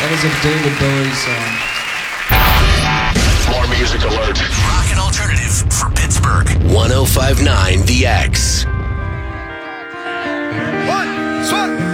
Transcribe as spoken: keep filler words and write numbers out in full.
That is a David Bowie song. More music alert. Rock and alternative for Pittsburgh. one oh five point nine The X.